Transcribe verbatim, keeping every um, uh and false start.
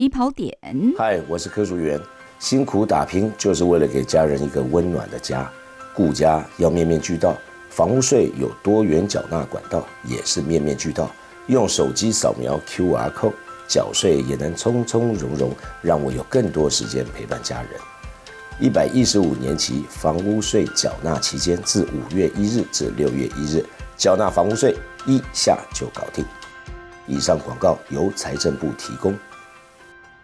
起跑点。 嗨，我是柯淑媛。辛苦打拼就是为了给家人一个温暖的家，顾家要面面俱到，房屋税有多元缴纳管道，也是面面俱到。用手机扫描 Q R code， 缴税也能从从容容，让我有更多时间陪伴家人。一百一十五年期房屋税缴纳期间，自五月一日至六月一日，缴纳房屋税一下就搞定。以上广告由财政部提供。